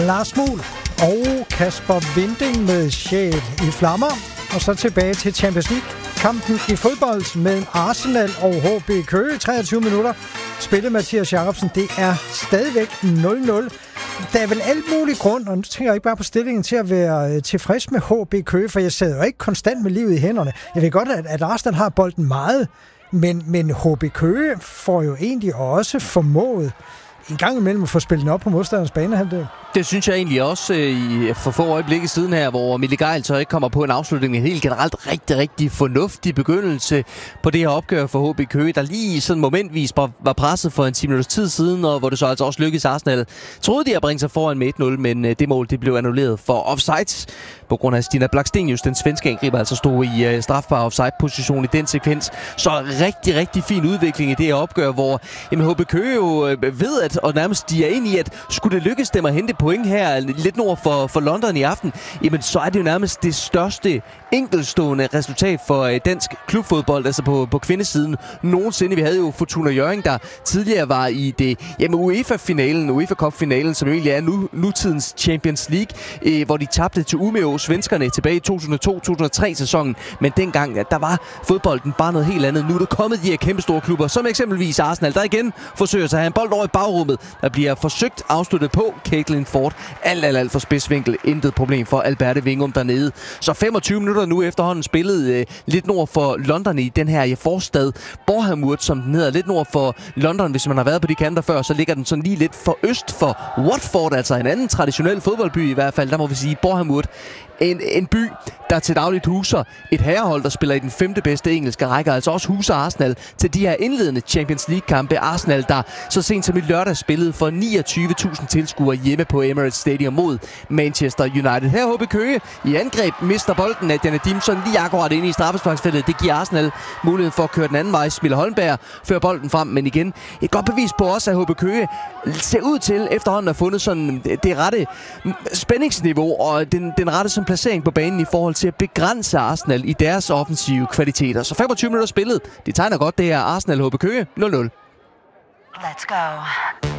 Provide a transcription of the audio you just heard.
Lars Muhl og Kasper Winding med Sjæl i flammer. Og så tilbage til Champions League-kampen i fodbold mellem Arsenal og HB Køge. 23 minutter spillet Mathias Jacobsen. Det er stadigvæk 0-0. Der er vel alt mulig grund, og nu tænker jeg ikke bare på stillingen, til at være tilfreds med HB Køge, for jeg sad jo ikke konstant med livet i hænderne. Jeg ved godt, at Arsenal har bolden meget, men HB Køge får jo egentlig også formået en gang imellem at få spillet op på modstanderens banehalvdel. Det synes jeg egentlig også for få øjeblikke siden her, hvor Mikkel Gejl så ikke kommer på en afslutning. En helt generelt rigtig fornuftig begyndelse på det her opgør for HB Køge, der lige sådan momentvis var presset for en 10 minutters tid siden, og hvor det så altså også lykkedes Arsenal. Troede de at bringe sig foran med 1-0, men det mål det blev annulleret for offside, på grund af Stina Blackstenius, den svenske angriber, altså stod i strafbar offside-position i den sekvens. Så rigtig fin udvikling i det her opgør, hvor HB Køge jo ved, at og nærmest de er inde i, at skulle det lykkes dem at hente point her lidt nord for London i aften, jamen så er det jo nærmest det største enkeltstående resultat for dansk klubfodbold, altså på kvindesiden nogensinde. Vi havde jo Fortuna Hjørring, der tidligere var i det UEFA-finalen, UEFA Cup-finalen, som jo egentlig er nutidens Champions League, hvor de tabte til Umeå, svenskerne, tilbage i 2002-2003 sæsonen. Men dengang, der var fodbolden bare noget helt andet. Nu er der kommet de her kæmpe store klubber, som eksempelvis Arsenal, der igen forsøger sig at have en bold over i bagrummet. Der bliver forsøgt afsluttet på Caitlin Ford. Alt for spidsvinkel. Intet problem for Alberte Wingum dernede. Så 25 minutter nu efterhånden spillet lidt nord for London i den her forstad Bournemouth, som den hedder. Lidt nord for London, hvis man har været på de kanter før, så ligger den sådan lige lidt for øst for Watford, altså en anden traditionel fodboldby i hvert fald. Der må vi sige Bournemouth. En by, der til dagligt huser et herrehold, der spiller i den 5. bedste engelske række, altså også huser Arsenal til de her indledende Champions League-kampe. Arsenal, der så sent som i lørdag spillede for 29.000 tilskuere hjemme på Emirates Stadium mod Manchester United. Her HB Køge i angreb mister bolden af Janne Dimson lige akkurat inde i straffesparksfeltet. Det giver Arsenal mulighed for at køre den anden vej. Smille Holmberg fører bolden frem, men igen et godt bevis på også, at HB Køge ser ud til efterhånden at have fundet sådan det rette spændingsniveau og den rette sådan placering på banen i forhold til at begrænse Arsenal i deres offensive kvaliteter. Så 25 minutter spillet. Det tegner godt, det her Arsenal HB Køge 0-0. Let's go.